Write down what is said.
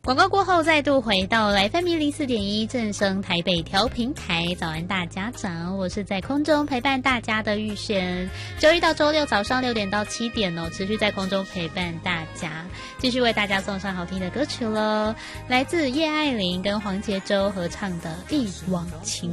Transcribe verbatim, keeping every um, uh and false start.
广告过后，再度回到来 F M 一零四点一正声台北调频台，早安大家长，我是在空中陪伴大家的玉璇。周一到周六早上六点到七点哦，持续在空中陪伴大家，继续为大家送上好听的歌曲咯，来自叶爱玲跟黄杰洲合唱的《一往情》。